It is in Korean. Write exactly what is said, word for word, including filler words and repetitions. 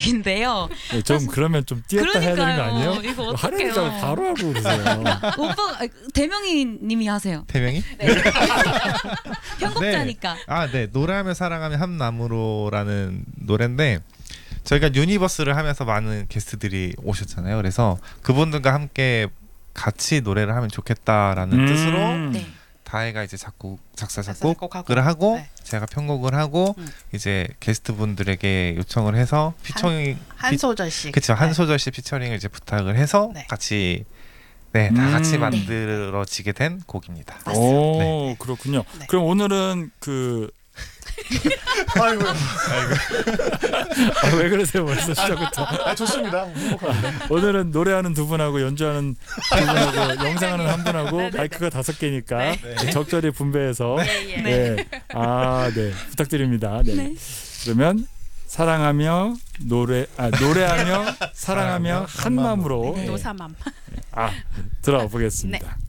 곡인데요. 네, 좀 그러면 좀 띄었다 해야 되는 거 아니에요? 이거 하려니까 어떡해요. 바로 하고 그러세요. 오빠 대명이님이 하세요. 태명이? 편곡자니까. 네. 아, 네. 노래하며 사랑하며 함나무로라는 노래인데 저희가 유니버스를 하면서 많은 게스트들이 오셨잖아요. 그래서 그분들과 함께 같이 노래를 하면 좋겠다라는 음. 뜻으로 네. 다혜가 이제 작곡 작사 작사, 작곡을 작곡하고. 하고 네. 제가 편곡을 하고 음. 이제 게스트분들에게 요청을 해서 피처링 한 소절씩. 그렇죠. 한 네. 소절씩 피처링을 이제 부탁을 해서 네. 같이 네, 다 같이 음. 만들어지게 된 곡입니다. 오 네. 그렇군요. 네. 그럼 오늘은 그 아이고. 아, 왜 그러세요 벌써 시작부터? 아, 좋습니다. 오늘은 노래하는 두 분하고 연주하는 두 분하고 영상하는 한 분하고 네, 네, 마이크가 다섯 개니까 네. 적절히 분배해서 예, 예. 네. 아, 네. 부탁드립니다. 네. 네. 그러면 사랑하며 노래 아 노래하며 사랑하며 한 마음으로 네. 노사맘. 아 들어보겠습니다. 네.